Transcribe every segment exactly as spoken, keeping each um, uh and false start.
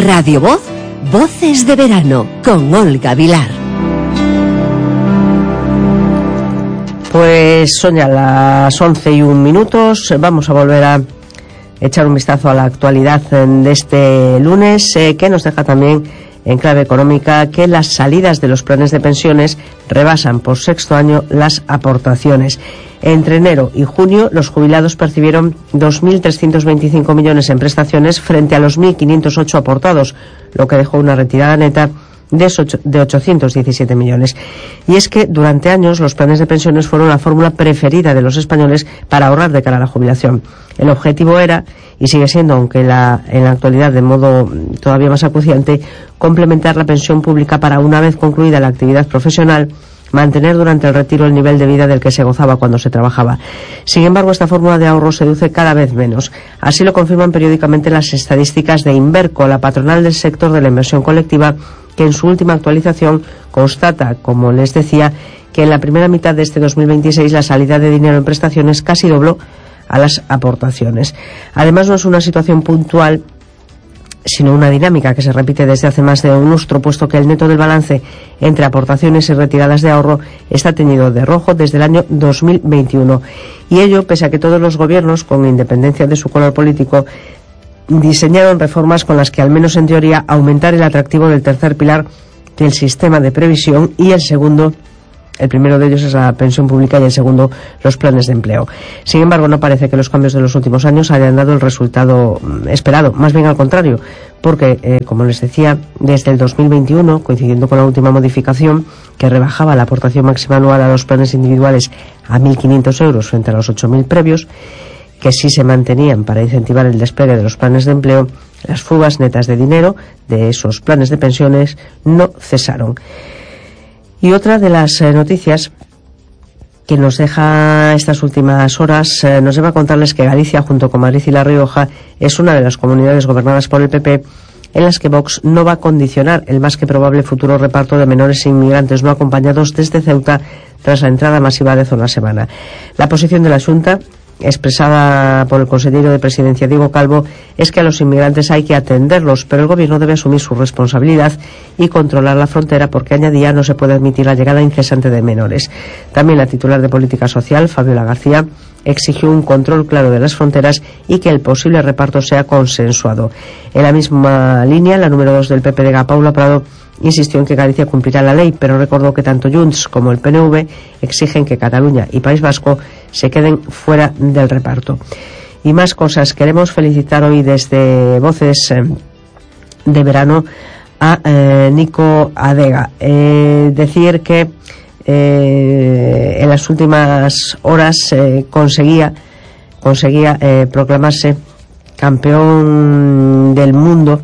Radio Voz, Voces de Verano, con Olga Vilar. Pues son ya las once y un minutos. Vamos a volver a echar un vistazo a la actualidad de este lunes, eh, que nos deja también en clave económica que las salidas de los planes de pensiones rebasan por sexto año las aportaciones. Entre enero y junio, los jubilados percibieron dos mil trescientos veinticinco millones en prestaciones frente a los mil quinientos ocho aportados, lo que dejó una retirada neta de ochocientos diecisiete millones. Y es que durante años los planes de pensiones fueron la fórmula preferida de los españoles para ahorrar de cara a la jubilación. El objetivo era, y sigue siendo, aunque la, en la actualidad de modo todavía más acuciante, complementar la pensión pública para, una vez concluida la actividad profesional, mantener durante el retiro el nivel de vida del que se gozaba cuando se trabajaba. Sin embargo, esta fórmula de ahorro seduce cada vez menos. Así lo confirman periódicamente las estadísticas de Inverco, la patronal del sector de la inversión colectiva, que en su última actualización constata, como les decía, que en la primera mitad de este dos mil veintiséis la salida de dinero en prestaciones casi dobló a las aportaciones. Además, no es una situación puntual, sino una dinámica que se repite desde hace más de un lustro, puesto que el neto del balance entre aportaciones y retiradas de ahorro está teñido de rojo desde el año dos mil veintiuno. Y ello pese a que todos los gobiernos, con independencia de su color político, diseñaron reformas con las que, al menos en teoría, aumentar el atractivo del tercer pilar del sistema de previsión y el segundo. El primero de ellos es la pensión pública y el segundo los planes de empleo. Sin embargo, no parece que los cambios de los últimos años hayan dado el resultado esperado, más bien al contrario, porque, eh, como les decía, desde el dos mil veintiuno, coincidiendo con la última modificación que rebajaba la aportación máxima anual a los planes individuales a mil quinientos euros frente a los ocho mil previos, que sí se mantenían para incentivar el despegue de los planes de empleo, las fugas netas de dinero de esos planes de pensiones no cesaron. Y otra de las eh, noticias que nos deja estas últimas horas eh, nos lleva a contarles que Galicia, junto con Madrid y La Rioja, es una de las comunidades gobernadas por el P P en las que Vox no va a condicionar el más que probable futuro reparto de menores inmigrantes no acompañados desde Ceuta tras la entrada masiva de Zona Semana. La posición de la Xunta, expresada por el consejero de Presidencia Diego Calvo, es que a los inmigrantes hay que atenderlos, pero el gobierno debe asumir su responsabilidad y controlar la frontera, porque, añadía, no se puede admitir la llegada incesante de menores. También la titular de Política Social, Fabiola García, exigió un control claro de las fronteras y que el posible reparto sea consensuado. En la misma línea, la número dos del P P de Paula Prado insistió en que Galicia cumplirá la ley, pero recordó que tanto Junts como el P N V exigen que Cataluña y País Vasco se queden fuera del reparto. Y más cosas. Queremos felicitar hoy desde Voces eh, de Verano a eh, Nico Adega. Eh, decir que eh, en las últimas horas eh, conseguía, conseguía eh, proclamarse campeón del mundo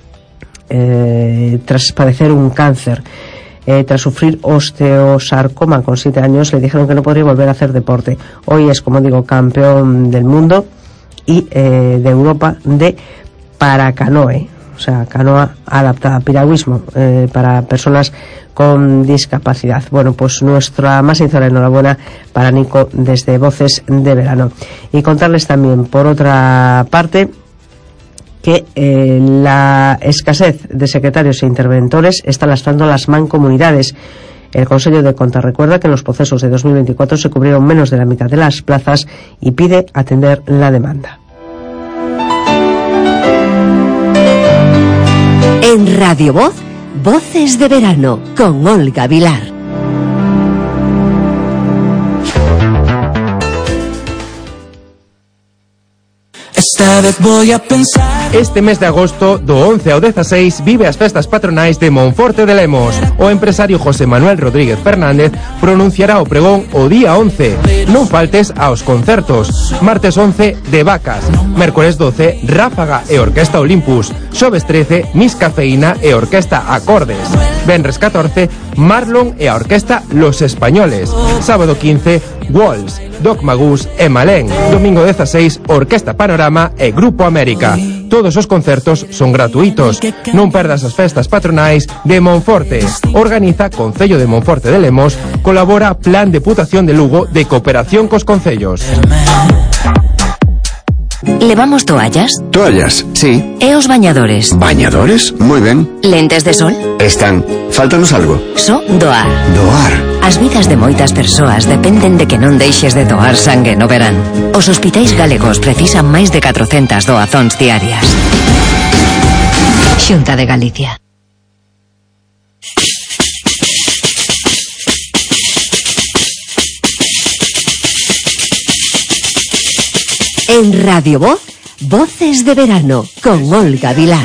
Eh, tras padecer un cáncer. Eh, tras sufrir osteosarcoma con siete años, le dijeron que no podría volver a hacer deporte. Hoy es, como digo, campeón del mundo y eh, de Europa de paracanoe, o sea, canoa adaptada, piragüismo eh, para personas con discapacidad. Bueno, pues nuestra más sincera enhorabuena para Nico desde Voces de Verano. Y contarles también, por otra parte, que eh, la escasez de secretarios e interventores está lastrando a las mancomunidades. El Consejo de Contas recuerda que en los procesos de dos mil veinticuatro se cubrieron menos de la mitad de las plazas y pide atender la demanda. En Radio Voz, Voces de Verano, con Olga Vilar. Esta vez voy a pensar. Este mes de agosto, do once ao dezasseis, vive as festas patronais de Monforte de Lemos. O empresario José Manuel Rodríguez Fernández pronunciará o pregón o día once. Non faltes aos concertos. Martes once, de Vacas. Mércores doce, Ráfaga e Orquesta Olympus. Xoves trece, Miss Cafeína e Orquesta Acordes. Venres catorce, Marlon e a Orquesta Los Españoles. Sábado quince, Walls, Doc Magus e Malén. Domingo dezasseis, Orquesta Panorama e Grupo América. Todos os concertos son gratuitos. Non perdas as festas patronais de Monforte. Organiza Concello de Monforte de Lemos. Colabora Plan Deputación de Lugo de Cooperación cos Concellos. Levamos toallas? Toallas, sí. E os bañadores? Bañadores, moi ben. Lentes de sol? Están. Fáltanos algo. Só doar. Doar. As vidas de moitas persoas dependen de que non deixes de doar sangue no verán. Os hospitais galegos precisan máis de catrocentas doazóns diarias. Xunta de Galicia. En Radio Voz, Voces de Verano, con Olga Vilá.